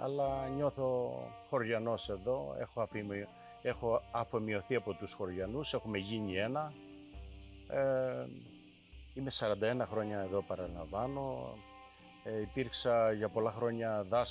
αλλά νιώθω χωριανός εδώ, έχω αφομοιωθεί από τους χωριανούς, έχουμε γίνει ένα. Είμαι 41 χρόνια εδώ, παραλαμβάνω. Υπήρξα για πολλά χρόνια